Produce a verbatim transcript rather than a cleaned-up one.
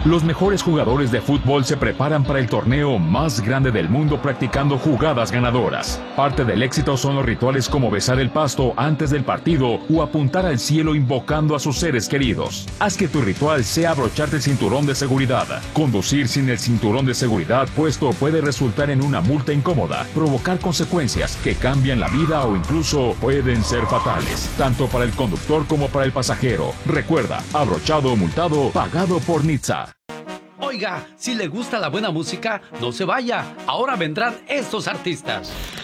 Los mejores jugadores de fútbol se preparan para el torneo más grande del mundo practicando jugadas ganadoras. Parte del éxito son los rituales como besar el pasto antes del partido o apuntar al cielo invocando a sus seres queridos. Haz que tu ritual sea abrocharte el cinturón de seguridad. Conducir sin el cinturón de seguridad puesto puede resultar en una multa incómoda, provocar consecuencias que cambian la vida o incluso pueden ser fatales, tanto para el conductor como para el pasajero. Recuerda, abrochado o multado, pagado por Nizza. Oiga, si le gusta la buena música, no se vaya. Ahora vendrán estos artistas.